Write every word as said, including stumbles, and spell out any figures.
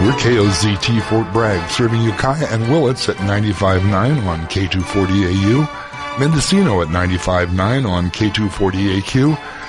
We're K O Z T Fort Bragg, serving Ukiah and Willits at ninety-five point nine on K two forty A U, Mendocino at ninety-five point nine on K two forty A Q,